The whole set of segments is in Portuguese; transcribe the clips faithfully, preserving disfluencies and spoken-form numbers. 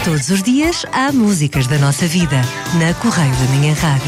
Todos os dias há músicas da nossa vida na Correio da Manhã Rádio.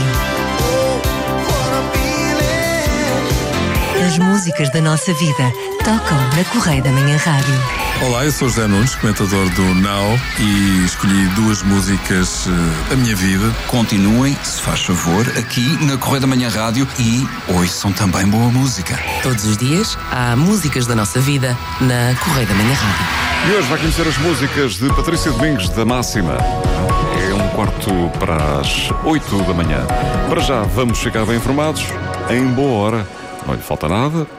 As músicas da nossa vida tocam na Correio da Manhã Rádio. Olá, eu sou José Nunes, comentador do Now, e escolhi duas músicas uh, da minha vida. Continuem, se faz favor, aqui na Correio da Manhã Rádio e ouçam também boa música. Todos os dias há músicas da nossa vida na Correio da Manhã Rádio. E hoje vai conhecer as músicas de Patrícia Domingos, da Máxima. É um quarto para as oito da manhã. Para já, vamos ficar bem informados. Em boa hora, não lhe falta nada.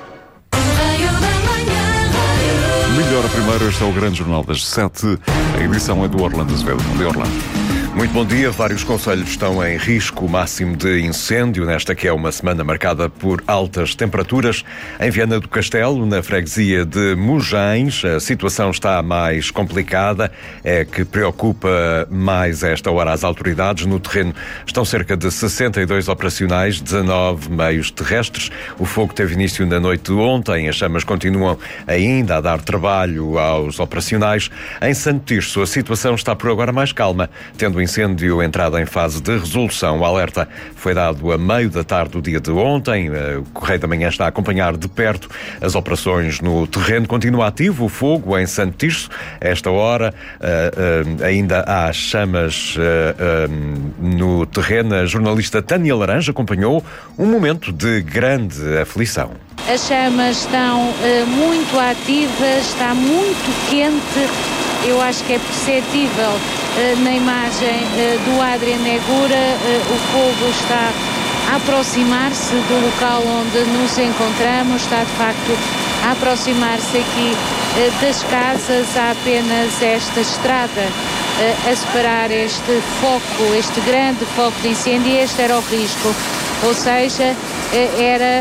Melhor a primeiro, este é o grande jornal das sete. A edição é do Orlando Azevedo. De Orlando. Muito bom dia. Vários concelhos estão em risco máximo de incêndio nesta que é uma semana marcada por altas temperaturas. Em Viana do Castelo, na freguesia de Mujães, a situação está mais complicada. É que preocupa mais a esta hora as autoridades. No terreno estão cerca de sessenta e dois operacionais, dezanove meios terrestres. O fogo teve início na noite de ontem. As chamas continuam ainda a dar trabalho aos operacionais. Em Santo Tirso, a situação está por agora mais calma, tendo o incêndio entrada em fase de resolução. O alerta foi dado a meio da tarde do dia de ontem. O Correio da Manhã está a acompanhar de perto as operações no terreno. Continua ativo o fogo em Santo Tirso. A esta hora uh, uh, ainda há chamas uh, uh, no terreno. A jornalista Tânia Laranja acompanhou um momento de grande aflição. As chamas estão uh, muito ativas, está muito quente. Eu acho que é perceptível uh, na imagem uh, do Adria Negura, uh, o fogo está a aproximar-se do local onde nos encontramos, está de facto a aproximar-se aqui uh, das casas. Há apenas esta estrada uh, a separar este foco, este grande foco de incêndio, e este era o risco, ou seja, uh, era...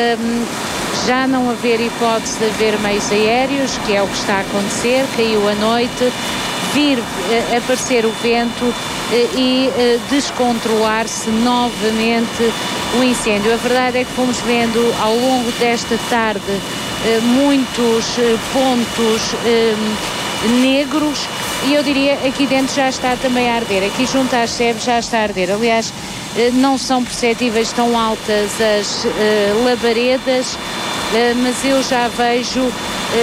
Uh, já não haver hipótese de haver meios aéreos, que é o que está a acontecer. Caiu a noite, vir uh, aparecer o vento uh, e uh, descontrolar-se novamente o incêndio. A verdade é que fomos vendo ao longo desta tarde uh, muitos uh, pontos uh, negros, e eu diria aqui dentro já está também a arder. Aqui junto às sebes já está a arder. Aliás, uh, não são perceptíveis tão altas as uh, labaredas, Uh, mas eu já vejo uh,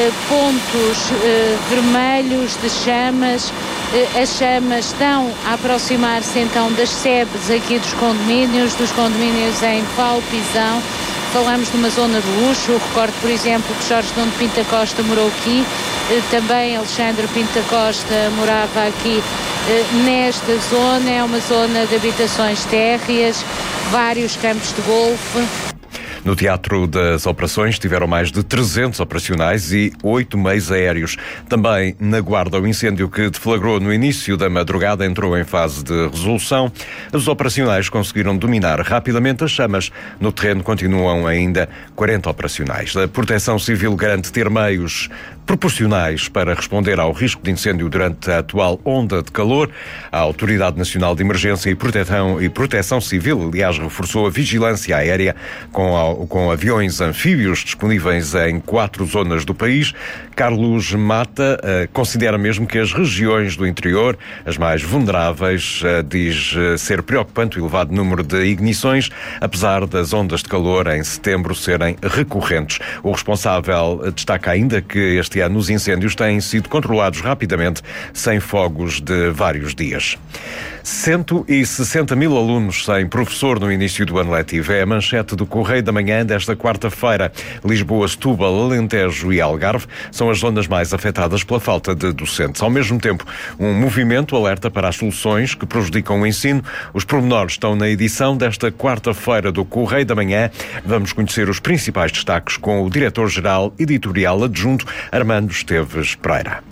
pontos uh, vermelhos de chamas. Uh, as chamas estão a aproximar-se então das sebes aqui dos condomínios, dos condomínios em Paulo Pisão. Falamos de uma zona de luxo. Recordo, por exemplo, que Jorge Nuno Pinto da Costa morou aqui. Uh, também Alexandre Pinto da Costa morava aqui uh, nesta zona. É uma zona de habitações térreas, vários campos de golfe. No Teatro das Operações tiveram mais de trezentos operacionais e oito meios aéreos. Também na Guarda, o incêndio que deflagrou no início da madrugada entrou em fase de resolução. Os operacionais conseguiram dominar rapidamente as chamas. No terreno continuam ainda quarenta operacionais. A Proteção Civil garante ter meios proporcionais para responder ao risco de incêndio durante a atual onda de calor. A Autoridade Nacional de Emergência e Proteção, e Proteção Civil, aliás, reforçou a vigilância aérea com a com aviões anfíbios disponíveis em quatro zonas do país. Carlos Mata uh, considera mesmo que as regiões do interior, as mais vulneráveis, uh, diz uh, ser preocupante o elevado número de ignições, apesar das ondas de calor em setembro serem recorrentes. O responsável destaca ainda que este ano os incêndios têm sido controlados rapidamente, sem fogos de vários dias. cento e sessenta mil alunos sem professor no início do ano letivo. É a manchete do Correio da Manhã desta quarta-feira. Lisboa, Setúbal, Alentejo e Algarve são as zonas mais afetadas pela falta de docentes. Ao mesmo tempo, um movimento alerta para as soluções que prejudicam o ensino. Os pormenores estão na edição desta quarta-feira do Correio da Manhã. Vamos conhecer os principais destaques com o diretor-geral editorial adjunto, Armando Esteves Pereira.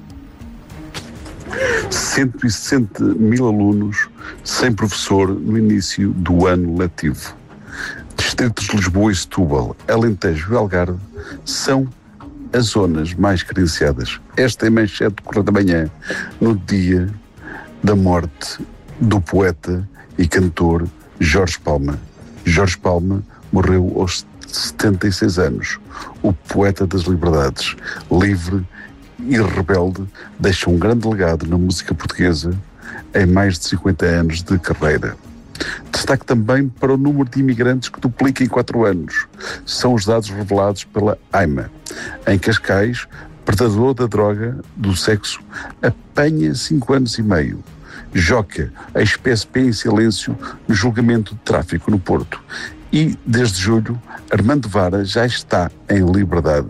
cento e sessenta mil alunos sem professor no início do ano letivo. Distritos de Lisboa e Setúbal, Alentejo e Algarve são as zonas mais carenciadas. Esta é a manchete do Correio da Manhã, no dia da morte do poeta e cantor Jorge Palma. Jorge Palma morreu aos setenta e seis anos. O poeta das liberdades, livre e rebelde, deixa um grande legado na música portuguesa, em mais de cinquenta anos de carreira. Destaque também para o número de imigrantes que duplica em quatro anos. São os dados revelados pela AIMA. Em Cascais, predador da droga do sexo apanha cinco anos e meio. Joca, a P S P em silêncio no julgamento de tráfico no Porto. E, desde julho, Armando Vara já está em liberdade.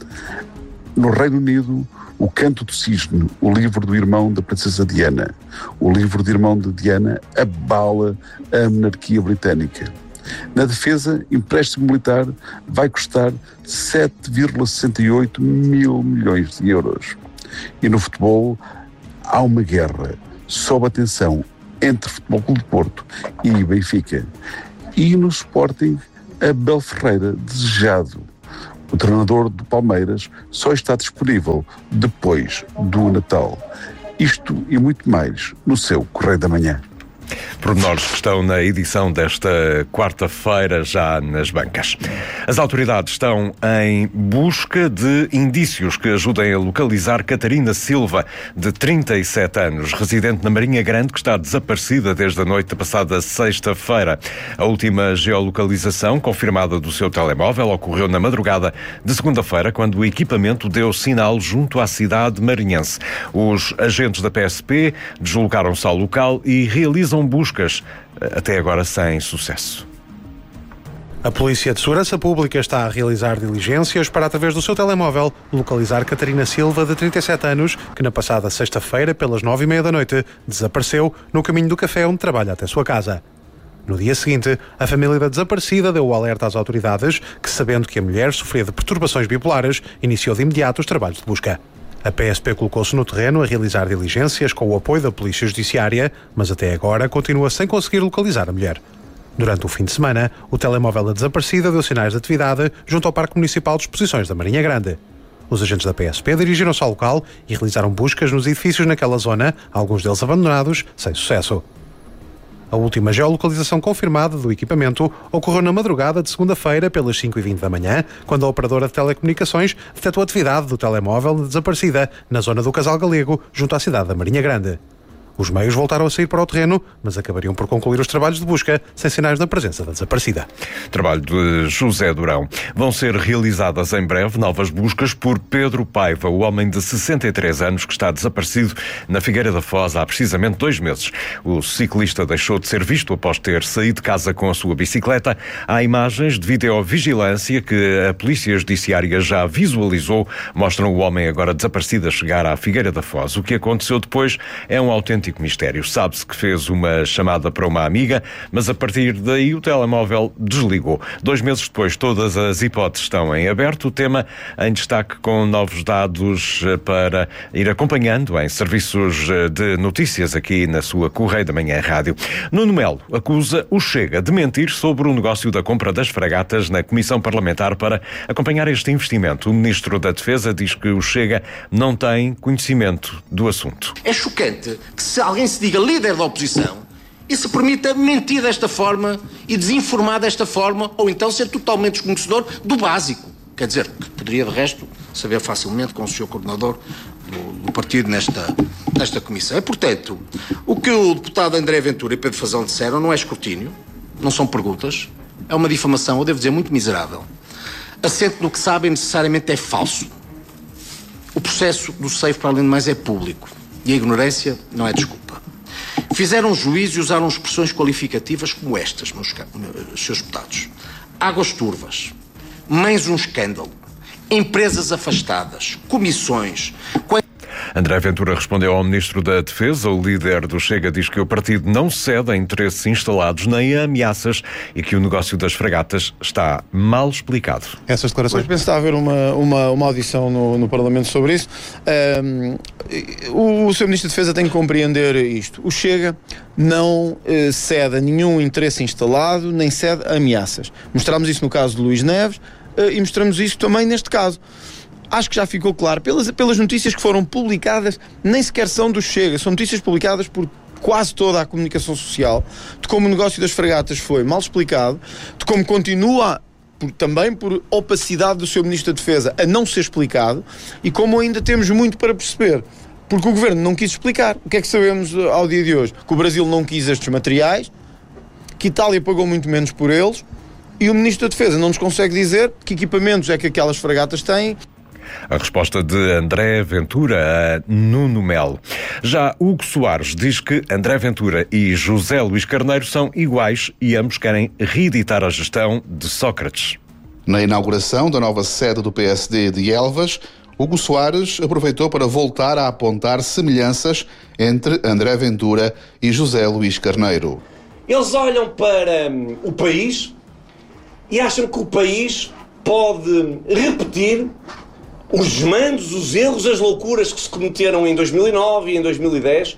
No Reino Unido, O Canto do Cisne, o livro do irmão da princesa Diana. O livro do irmão de Diana abala a monarquia britânica. Na defesa, empréstimo militar vai custar sete vírgula sessenta e oito mil milhões de euros. E no futebol, há uma guerra sob a tensão entre Futebol Clube de Porto e Benfica. E no Sporting, Abel Ferreira, desejado. O treinador do Palmeiras só está disponível depois do Natal. Isto e muito mais no seu Correio da Manhã. Pormenores que estão na edição desta quarta-feira, já nas bancas. As autoridades estão em busca de indícios que ajudem a localizar Catarina Silva, de trinta e sete anos, residente na Marinha Grande, que está desaparecida desde a noite da passada sexta-feira. A última geolocalização confirmada do seu telemóvel ocorreu na madrugada de segunda-feira, quando o equipamento deu sinal junto à cidade marinhense. Os agentes da P S P deslocaram-se ao local e realizam buscas, até agora sem sucesso. A Polícia de Segurança Pública está a realizar diligências para, através do seu telemóvel, localizar Catarina Silva, de trinta e sete anos, que na passada sexta-feira, pelas nove e meia da noite, desapareceu no caminho do café onde trabalha até sua casa. No dia seguinte, a família da desaparecida deu o alerta às autoridades que, sabendo que a mulher sofria de perturbações bipolares, iniciou de imediato os trabalhos de busca. A P S P colocou-se no terreno a realizar diligências com o apoio da Polícia Judiciária, mas até agora continua sem conseguir localizar a mulher. Durante o fim de semana, o telemóvel da desaparecida deu sinais de atividade junto ao Parque Municipal de Exposições da Marinha Grande. Os agentes da P S P dirigiram-se ao local e realizaram buscas nos edifícios naquela zona, alguns deles abandonados, sem sucesso. A última geolocalização confirmada do equipamento ocorreu na madrugada de segunda-feira, pelas cinco e vinte da manhã, quando a operadora de telecomunicações detectou a atividade do telemóvel de desaparecida na zona do Casal Galego, junto à cidade da Marinha Grande. Os meios voltaram a sair para o terreno, mas acabariam por concluir os trabalhos de busca sem sinais da presença da desaparecida. Trabalho de José Durão. Vão ser realizadas em breve novas buscas por Pedro Paiva, o homem de sessenta e três anos que está desaparecido na Figueira da Foz há precisamente dois meses. O ciclista deixou de ser visto após ter saído de casa com a sua bicicleta. Há imagens de videovigilância que a Polícia Judiciária já visualizou, mostram o homem agora desaparecido a chegar à Figueira da Foz. O que aconteceu depois é um autêntico mistério. Sabe-se que fez uma chamada para uma amiga, mas a partir daí o telemóvel desligou. Dois meses depois, todas as hipóteses estão em aberto. O tema em destaque com novos dados para ir acompanhando em serviços de notícias aqui na sua Correio da Manhã Rádio. Nuno Melo acusa o Chega de mentir sobre o negócio da compra das fragatas na Comissão Parlamentar para acompanhar este investimento. O Ministro da Defesa diz que o Chega não tem conhecimento do assunto. É chocante que se alguém se diga líder da oposição e se permita mentir desta forma e desinformar desta forma, ou então ser totalmente desconhecedor do básico. Quer dizer, que poderia de resto saber facilmente com o senhor coordenador do, do partido nesta, nesta comissão. E, portanto, o que o deputado André Ventura e Pedro Frazão disseram não é escrutínio, não são perguntas, é uma difamação, eu devo dizer, muito miserável. Assente no que sabem necessariamente é falso. O processo do SAFE, para além de mais, é público. E a ignorância não é desculpa. Fizeram juízo e usaram expressões qualificativas como estas, meus, meus seus deputados. Águas turvas, mães um escândalo, empresas afastadas, comissões... André Ventura respondeu ao Ministro da Defesa. O líder do Chega diz que o partido não cede a interesses instalados nem a ameaças e que o negócio das fragatas está mal explicado. Essas declarações... Pois penso que está a haver uma, uma, uma audição no, no Parlamento sobre isso. Um, o, o seu Ministro da Defesa tem que compreender isto. O Chega não uh, cede a nenhum interesse instalado, nem cede a ameaças. Mostramos isso no caso de Luís Neves uh, e mostramos isso também neste caso. Acho que já ficou claro, pelas, pelas notícias que foram publicadas, nem sequer são do Chega, são notícias publicadas por quase toda a comunicação social, de como o negócio das fragatas foi mal explicado, de como continua, por, também por opacidade do seu Ministro da Defesa, a não ser explicado, e como ainda temos muito para perceber. Porque o Governo não quis explicar. O que é que sabemos ao dia de hoje? Que o Brasil não quis estes materiais, que a Itália pagou muito menos por eles, e o Ministro da Defesa não nos consegue dizer que equipamentos é que aquelas fragatas têm. A resposta de André Ventura a Nuno Melo. Já Hugo Soares diz que André Ventura e José Luís Carneiro são iguais e ambos querem reeditar a gestão de Sócrates. Na inauguração da nova sede do P S D de Elvas, Hugo Soares aproveitou para voltar a apontar semelhanças entre André Ventura e José Luís Carneiro. Eles olham para hum, o país e acham que o país pode repetir os desmandos, os erros, as loucuras que se cometeram em dois mil e nove e em dois mil e dez.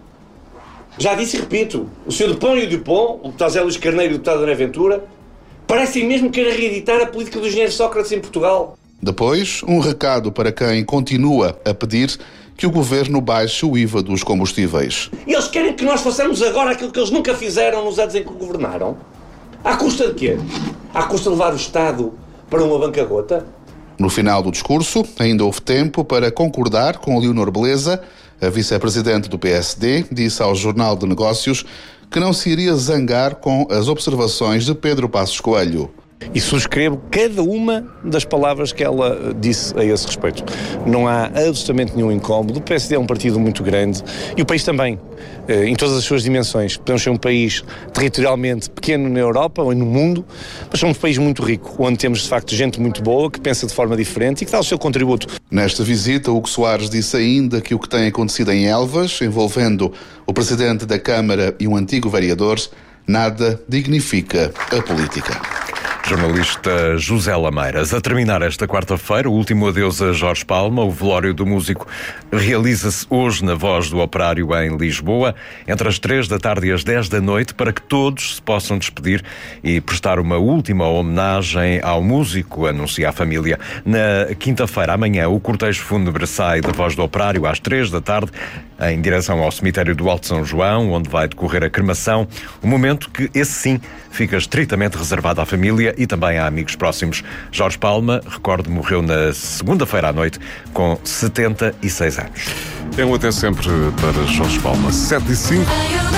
Já disse e repito, o senhor Dupont e o Dupont, o deputado José Luís Carneiro e o deputado André Ventura, parecem mesmo querer reeditar a política do engenheiro Sócrates em Portugal. Depois, um recado para quem continua a pedir que o Governo baixe o I V A dos combustíveis. E eles querem que nós façamos agora aquilo que eles nunca fizeram nos anos em que governaram? À custa de quê? À custa de levar o Estado para uma bancarrota? No final do discurso, ainda houve tempo para concordar com Leonor Beleza. A vice-presidente do P S D disse ao Jornal de Negócios que não se iria zangar com as observações de Pedro Passos Coelho. E subscrevo cada uma das palavras que ela disse a esse respeito. Não há absolutamente nenhum incómodo. O P S D é um partido muito grande e o país também, em todas as suas dimensões. Podemos ser um país territorialmente pequeno na Europa ou no mundo, mas somos um país muito rico, onde temos de facto gente muito boa, que pensa de forma diferente e que dá o seu contributo. Nesta visita, Hugo Soares disse ainda que o que tem acontecido em Elvas, envolvendo o presidente da Câmara e um antigo vereador, nada dignifica a política. Jornalista José Lameiras. A terminar esta quarta-feira, o último adeus a Jorge Palma. O velório do músico realiza-se hoje na Voz do Operário em Lisboa, entre as três da tarde e as dez da noite, para que todos se possam despedir e prestar uma última homenagem ao músico, anuncia a família. Na quinta-feira, amanhã, o cortejo fúnebre sai da Voz do Operário às três da tarde, em direção ao cemitério do Alto São João, onde vai decorrer a cremação, um momento que, esse sim, fica estritamente reservado à família e também a amigos próximos. Jorge Palma, recordo, morreu na segunda-feira à noite com setenta e seis anos. É um até sempre para Jorge Palma. sete e cinco.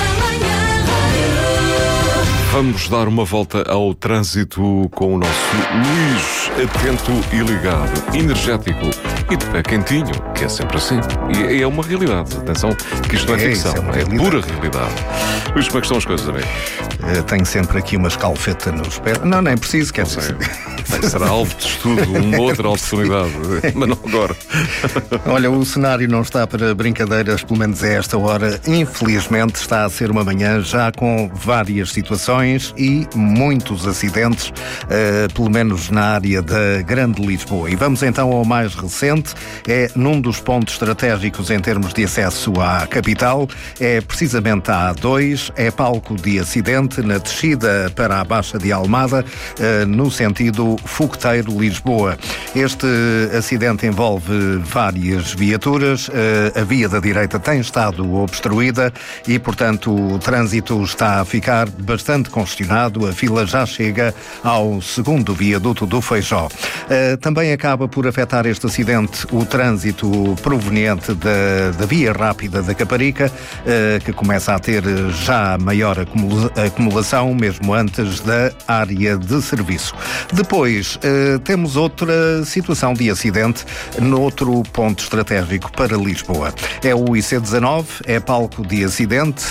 Vamos dar uma volta ao trânsito com o nosso Luís, atento e ligado, energético e de pé quentinho, que é sempre assim. E é uma realidade. Atenção, que isto não é, é ficção, é, é pura realidade. Luís, como é que estão as coisas, amigo? Uh, tenho sempre aqui uma escalfeta nos pés. Não, nem preciso, quer dizer. Será alvo de estudo, uma outra oportunidade, mas não agora. Olha, o cenário não está para brincadeiras, pelo menos a esta hora. Infelizmente está a ser uma manhã já com várias situações e muitos acidentes, uh, pelo menos na área da Grande Lisboa. E vamos então ao mais recente, é num dos pontos estratégicos em termos de acesso à capital, é precisamente a A dois, é palco de acidente na descida para a Baixa de Almada, uh, no sentido Fogoteiro-Lisboa. Este acidente envolve várias viaturas, uh, a via da direita tem estado obstruída e, portanto, o trânsito está a ficar bastante congestionado, a fila já chega ao segundo viaduto do Feijó. Uh, também acaba por afetar este acidente o trânsito proveniente da, da via rápida da Caparica, uh, que começa a ter já maior acumula, acumulação, mesmo antes da área de serviço. Depois, uh, temos outra situação de acidente noutro ponto estratégico para Lisboa. É o I C dezanove, é palco de acidente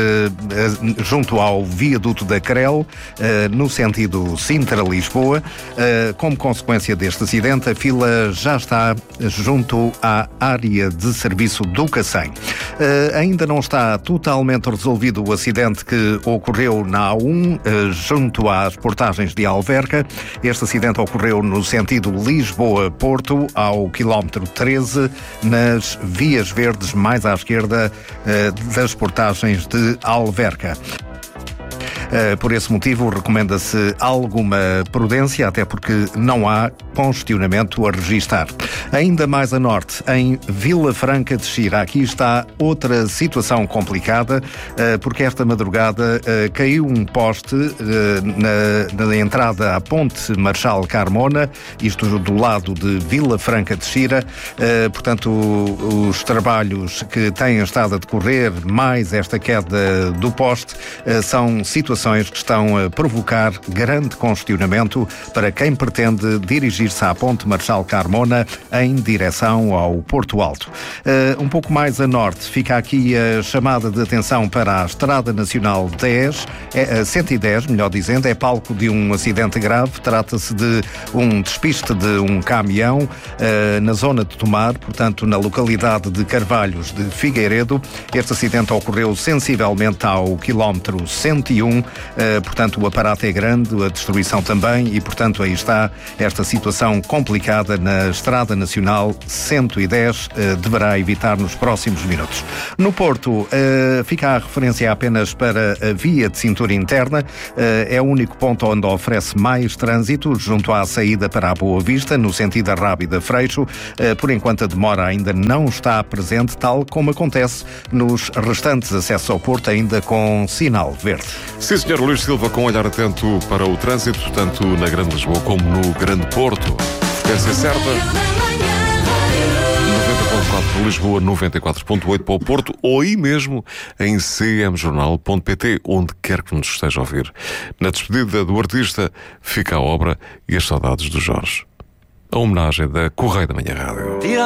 uh, uh, junto ao viaduto da Crel, uh, no sentido Sintra-Lisboa. Uh, como consequência deste acidente, a fila já está junto à área de serviço do Cacém. Uh, ainda não está totalmente resolvido o acidente que ocorreu na A um, uh, junto às portagens de Alverca. Este acidente ocorreu no sentido Lisboa-Porto, ao quilómetro treze, nas vias verdes mais à esquerda uh, das portagens de Alverca. Uh, por esse motivo, recomenda-se alguma prudência, até porque não há congestionamento a registar. Ainda mais a norte, em Vila Franca de Xira. Aqui está outra situação complicada, porque esta madrugada caiu um poste na, na entrada à Ponte Marechal Carmona, isto do lado de Vila Franca de Xira. Portanto, os trabalhos que têm estado a decorrer, mais esta queda do poste, são situações que estão a provocar grande congestionamento para quem pretende dirigir-se à Ponte Marechal Carmona em direção ao Porto Alto. Um pouco mais a norte, fica aqui a chamada de atenção para a Estrada Nacional dez, é, cento e dez, melhor dizendo, é palco de um acidente grave. Trata-se de um despiste de um caminhão uh, na zona de Tomar, portanto na localidade de Carvalhos de Figueiredo. Este acidente ocorreu sensivelmente ao quilómetro cento e um, uh, portanto o aparato é grande, a destruição também, e portanto aí está esta situação complicada na Estrada Nacional cento e dez, uh, deverá evitar nos próximos minutos. No Porto, uh, fica a referência apenas para a via de cintura interna, uh, é o único ponto onde oferece mais trânsito, junto à saída para a Boa Vista, no sentido da Rábida Freixo. Uh, por enquanto a demora ainda não está presente, tal como acontece nos restantes acessos ao Porto, ainda com sinal verde. Sim, senhor Luís Silva, com um olhar atento para o trânsito, tanto na Grande Lisboa como no Grande Porto. Frequência certa. noventa ponto quatro para Lisboa, noventa e quatro ponto oito para o Porto, ou aí mesmo em c m jornal ponto p t, onde quer que nos esteja a ouvir. Na despedida do artista fica a obra e as saudades do Jorge. A homenagem da Correio da Manhã Rádio.